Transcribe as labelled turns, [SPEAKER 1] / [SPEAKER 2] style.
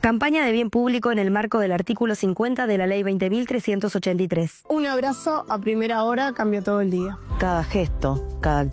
[SPEAKER 1] Campaña de bien público en el marco del artículo 50 de la Ley 20.383.
[SPEAKER 2] Un abrazo a primera hora cambió todo el día.
[SPEAKER 3] Cada gesto, cada